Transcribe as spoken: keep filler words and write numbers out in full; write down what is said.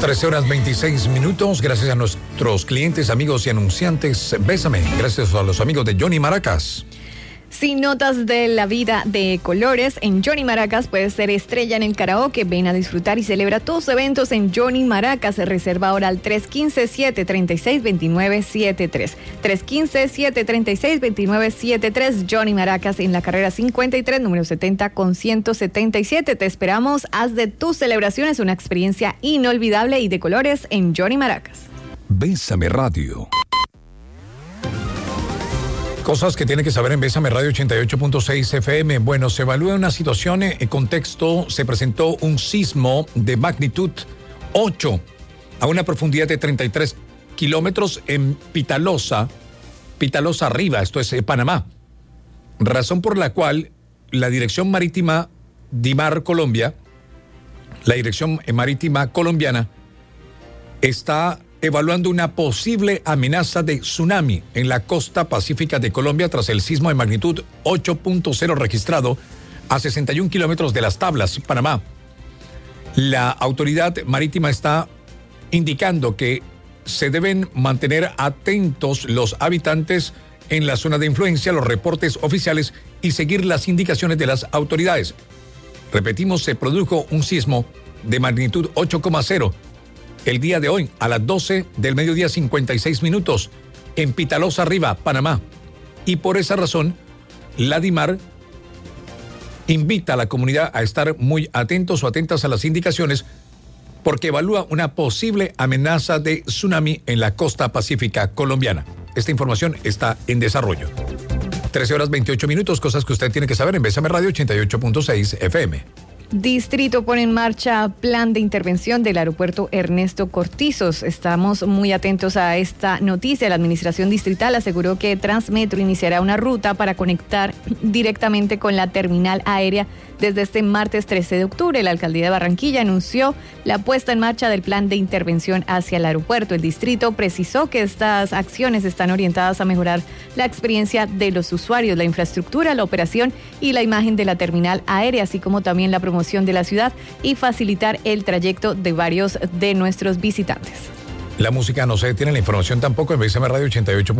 trece horas veintiséis minutos. Gracias a nuestros clientes, amigos y anunciantes. Bésame. Gracias a los amigos de Johnny Maracas. Si notas de la vida de colores, en Johnny Maracas puedes ser estrella en el karaoke. Ven a disfrutar y celebra tus eventos en Johnny Maracas. Reserva ahora al tres uno cinco, siete tres seis, dos nueve siete tres. tres uno cinco, siete tres seis, dos nueve siete tres. Johnny Maracas en la carrera cincuenta y tres, número setenta con ciento setenta y siete. Te esperamos. Haz de tus celebraciones una experiencia inolvidable y de colores en Johnny Maracas. Bésame Radio. Cosas que tiene que saber en Bésame Radio ochenta y ocho punto seis F M. Bueno, se evalúa una situación en contexto. Se presentó un sismo de magnitud ocho a una profundidad de treinta y tres kilómetros en Pitalosa, Pitalosa arriba, esto es eh, Panamá. Razón por la cual la Dirección Marítima DIMAR Colombia, la Dirección Marítima Colombiana, está evaluando una posible amenaza de tsunami en la costa pacífica de Colombia tras el sismo de magnitud ocho punto cero registrado a sesenta y un kilómetros de Las Tablas, Panamá. La autoridad marítima está indicando que se deben mantener atentos los habitantes en la zona de influencia, los reportes oficiales y seguir las indicaciones de las autoridades. Repetimos, se produjo un sismo de magnitud ocho coma cero el día de hoy, a las doce del mediodía, cincuenta y seis minutos, en Pitalosa Arriba, Panamá. Y por esa razón, la DIMAR invita a la comunidad a estar muy atentos o atentas a las indicaciones porque evalúa una posible amenaza de tsunami en la costa pacífica colombiana. Esta información está en desarrollo. trece horas veintiocho minutos, cosas que usted tiene que saber en Bésame Radio ochenta y ocho punto seis F M. Distrito pone en marcha plan de intervención del aeropuerto Ernesto Cortizos. Estamos muy atentos a esta noticia. La administración distrital aseguró que Transmetro iniciará una ruta para conectar directamente con la terminal aérea desde este martes trece de octubre. La alcaldía de Barranquilla anunció la puesta en marcha del plan de intervención hacia el aeropuerto. El distrito precisó que estas acciones están orientadas a mejorar la experiencia de los usuarios, la infraestructura, la operación y la imagen de la terminal aérea, así como también la promoción de la ciudad y facilitar el trayecto de varios de nuestros visitantes. La música no se detiene, la información tampoco en Bésame Radio ochenta y ocho.